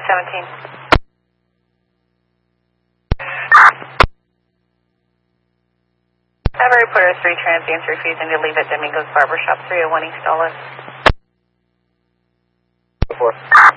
17. Have a reporter 3 transients refusing to leave at Domingo's Barbershop, 301 East Olive. Before.